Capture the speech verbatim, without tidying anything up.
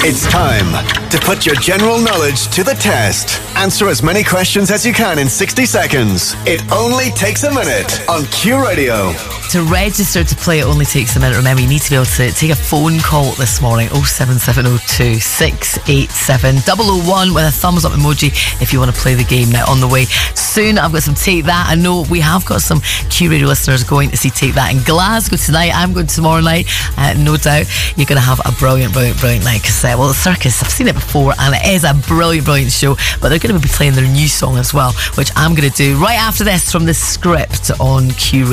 It's time to put your general knowledge to the test. Answer as many questions as you can in sixty seconds. It only takes a minute on Q Radio. To register to play It Only Takes a Minute, remember you need to be able to take a phone call this morning. oh seven seven oh two, six eight seven, double oh one with a thumbs up emoji if you want to play the game. Now on the way soon, I've got some Take That. I know we have got some Q Radio listeners going to see Take That in Glasgow tonight. I'm going tomorrow night. Uh, no doubt you're going to have a brilliant, brilliant, brilliant night. Because, uh, well, the Circus, I've seen it before and it is a brilliant, brilliant show. But they're going to be playing their new song as well, which I'm going to do right after this from The Script on Q Radio.